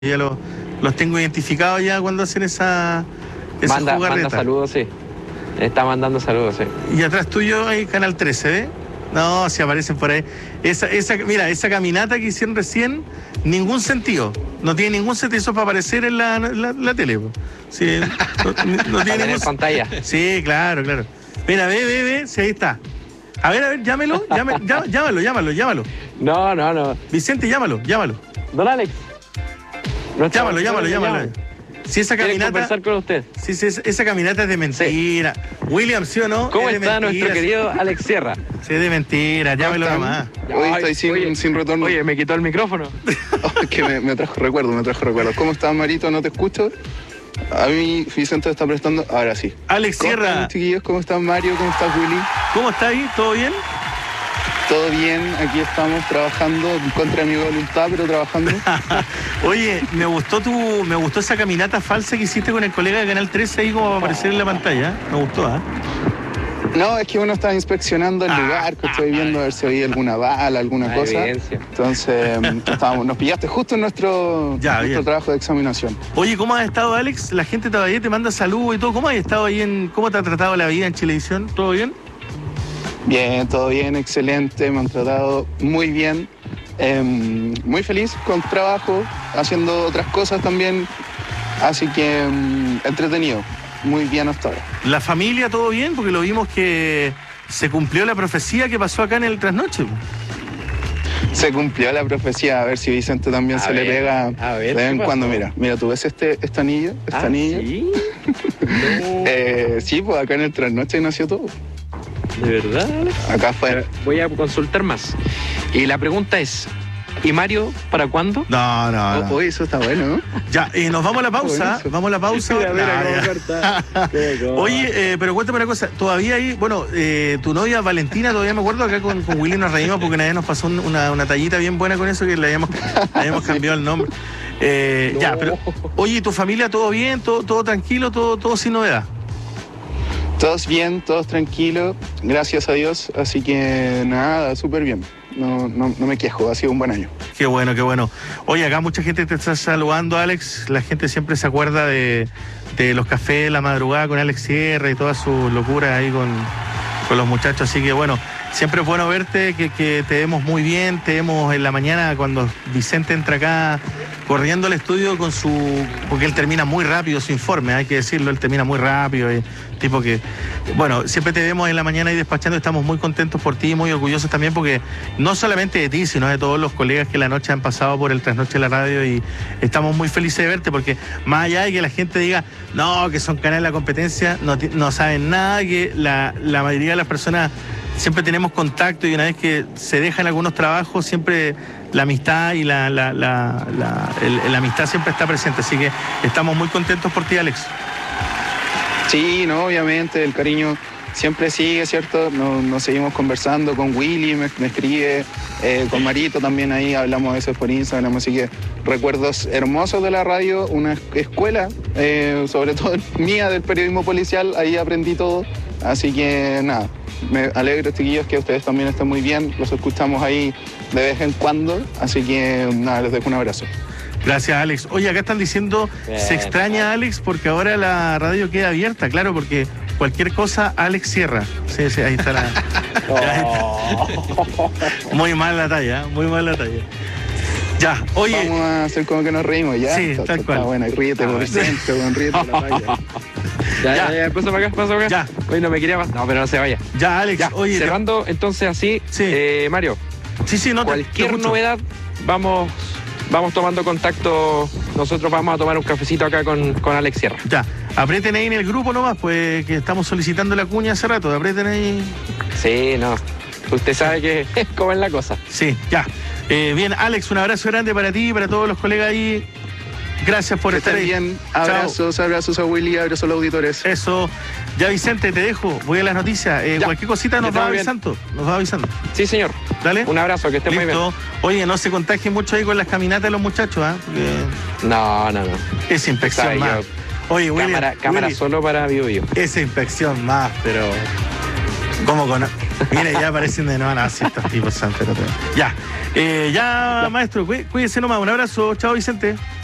Ya los tengo identificados ya cuando hacen esa Manda jugarreta. saludos, sí. Está mandando saludos, sí. Y atrás tuyo hay Canal 13, ¿eh? No, si aparecen por ahí. Mira, esa caminata que hicieron recién, ningún sentido. No tiene ningún sentido. Eso es para aparecer en la tele. Sí, no tiene ningún pantalla. Sí, claro. Mira, ve, sí, ahí está. A ver, llámalo. No. Vicente, llámalo. Don Alex. Llámalo. Si esa ¿Quiere caminata. conversar con usted? Sí, esa caminata es de mentira. Sí. William, ¿sí o no? ¿Cómo es está nuestro querido Alex Sierra? Sí, es de mentira, llámelo nomás. Hoy estoy sin retorno. Oye, me quitó el micrófono. Es que me trajo recuerdos. ¿Cómo estás, Marito? ¿No te escucho? A mí Vicente está prestando. Ahora sí. Alex Sierra. ¿Cómo están, chiquillos? ¿Cómo estás, Mario? ¿Cómo estás, Willy? ¿Cómo está ahí? ¿Todo bien? Todo bien, aquí estamos trabajando en contra de mi voluntad, pero trabajando. Oye, me gustó esa caminata falsa que hiciste con el colega de Canal 13 ahí como para aparecer en la pantalla. Me gustó, ¿ah? No, es que uno está inspeccionando el lugar, que estoy viendo a ver si había alguna bala, alguna cosa. Evidencia. Entonces, nos pillaste justo en nuestro trabajo de examinación. Oye, ¿cómo has estado, Alex? La gente todavía te manda saludos y todo. ¿Cómo has estado ahí cómo te ha tratado la vida en Chilevisión? ¿Todo bien? Bien, todo bien, excelente, me han tratado muy bien, muy feliz con trabajo, haciendo otras cosas también, así que entretenido, muy bien hasta ahora. ¿La familia todo bien? Porque lo vimos que se cumplió la profecía que pasó acá en el trasnoche. Se cumplió la profecía, a ver si Vicente también le pega de vez en cuando. Mira, ¿tú ves este anillo? Anillo. ¿Sí? No. Sí, pues acá en el trasnoche nació todo. ¿De verdad, Alex? Acá fue. Voy a consultar más. Y la pregunta es, ¿y Mario para cuándo? No. Oye, eso está bueno, ¿no? Ya, nos vamos a la pausa. Oye, pero cuéntame una cosa. Todavía hay, tu novia Valentina, todavía me acuerdo, acá con Willy nos reímos porque nadie nos pasó una tallita bien buena con eso que le habíamos cambiado el nombre. No. Ya, pero, oye, ¿tu familia todo bien? ¿Todo tranquilo? ¿Todo sin novedad? Todos bien, todos tranquilos, gracias a Dios, así que nada, súper bien. No me quejo, ha sido un buen año. Qué bueno. Oye, acá mucha gente te está saludando, Alex. La gente siempre se acuerda de los cafés de la madrugada con Alex Sierra y todas sus locuras ahí con los muchachos. Así que bueno, siempre es bueno verte, que te vemos muy bien. Te vemos en la mañana cuando Vicente entra acá corriendo al estudio porque él termina muy rápido su informe, hay que decirlo, él termina muy rápido. Tipo que, siempre te vemos en la mañana ahí despachando, estamos muy contentos por ti, muy orgullosos también, porque no solamente de ti, sino de todos los colegas que la noche han pasado por el Trasnoche de la Radio, y estamos muy felices de verte, porque más allá de que la gente diga, no, que son canales de la competencia, no saben nada, que la mayoría de las personas siempre tenemos contacto, y una vez que se dejan algunos trabajos, siempre la amistad y la amistad siempre está presente, así que estamos muy contentos por ti, Alex. Sí, no, obviamente, el cariño siempre sigue, ¿cierto? Nos seguimos conversando con Willy, me escribe, con Marito también ahí, hablamos a veces por Instagram, así que recuerdos hermosos de la radio, una escuela, sobre todo mía, del periodismo policial, ahí aprendí todo, así que nada, me alegro, chiquillos, que ustedes también estén muy bien, los escuchamos ahí de vez en cuando, así que nada, les dejo un abrazo. Gracias, Alex. Oye, acá están diciendo, se extraña, Alex, porque ahora la radio queda abierta, claro, porque cualquier cosa, Alex Sierra. Sí, ahí está la... Muy mal la talla. Ya, oye... Vamos a hacer como que nos reímos, ¿ya? Sí, tal cual. Está bueno, ríete, por ciento, ríete la talla. Ya, pasa para acá. Ya. Oye, no me quería pasar. No, pero no se vaya. Ya, Alex, oye... Cerrando, entonces, así, sí. Mario. Sí, no cualquier novedad, vamos tomando contacto. Nosotros vamos a tomar un cafecito acá con Alex Sierra. Ya, aprieten ahí en el grupo nomás, pues, que estamos solicitando la cuña hace rato. Aprieten ahí. Sí, no. Usted sabe que cómo es la cosa. Sí, ya. Bien, Alex, un abrazo grande para ti y para todos los colegas ahí. Gracias por estar ahí. Bien, abrazos a Willy, abrazos a los auditores. Eso. Ya, Vicente, te dejo. Voy a las noticias. Cualquier cosita nos va avisando. Sí, señor. Dale. Un abrazo, que esté muy bien. Oye, no se contagien mucho ahí con las caminatas de los muchachos, ¿ah? No. Esa inspección más. Oye, William, cámara solo para Bio. Esa inspección más, pero... ¿Cómo con...? Mira, ya aparecen de nuevo así estos tipos, santos. Ya, maestro, cuídese nomás. Un abrazo. Chao, Vicente.